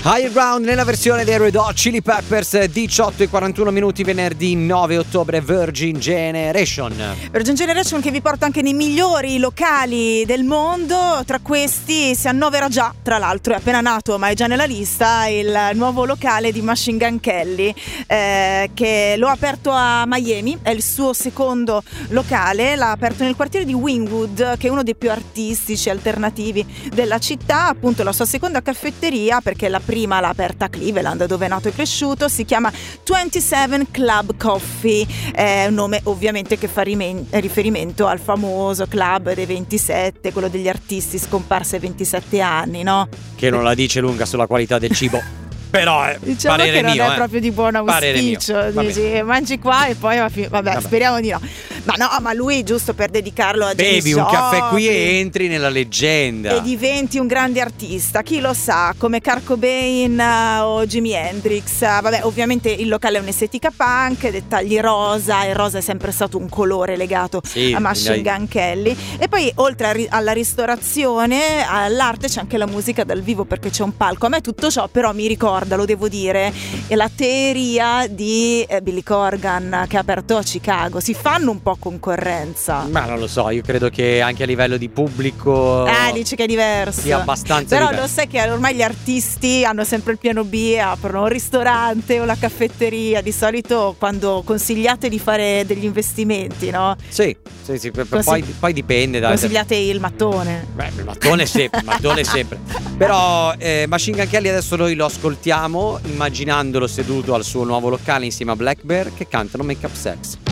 Higher Ground nella versione dei Red Hot Chili Peppers, 18:41 venerdì 9 ottobre, Virgin Generation. Virgin Generation che vi porta anche nei migliori locali del mondo. Tra questi si annovera già, tra l'altro è appena nato ma è già nella lista, il nuovo locale di Machine Gun Kelly, che lo ha aperto a Miami, è il suo secondo locale, l'ha aperto nel quartiere di Wynwood, che è uno dei più artistici alternativi della città, appunto la sua seconda caffetteria, perché la prima l'ha aperta a Cleveland dove è nato e cresciuto, si chiama 27 Club Coffee, è un nome ovviamente che fa riferimento al famoso club dei 27, quello degli artisti scomparsi ai 27 anni, no? Che non la dice lunga sulla qualità del cibo. Però diciamo parere che non mio, è proprio di buon auspicio, dici, mangi qua e poi vabbè, speriamo di no. Ma no, ma lui giusto per dedicarlo a Janis bevi un caffè qui e entri nella leggenda e diventi un grande artista, chi lo sa, come Kurt Cobain o Jimi Hendrix. Vabbè, ovviamente il locale è un'estetica punk, dettagli rosa, e rosa è sempre stato un colore legato a Machine Gun Kelly. E poi oltre alla ristorazione, all'arte, c'è anche la musica dal vivo, perché c'è un palco. A me tutto ciò però mi ricorda, lo devo dire, è la teeria di Billy Corgan che ha aperto a Chicago. Si fanno un po' concorrenza. Ma non lo so, io credo che anche a livello di pubblico dici che è diverso, sia abbastanza però diverso. lo sai che ormai gli artisti hanno sempre il piano B e aprono un ristorante o la caffetteria, di solito quando consigliate di fare degli investimenti, no? Sì, poi dipende consigliate il mattone. Beh, il mattone sempre. Però Machine Gun Kelly adesso noi lo ascoltiamo immaginandolo seduto al suo nuovo locale insieme a Black Bear che cantano Make Up Sex.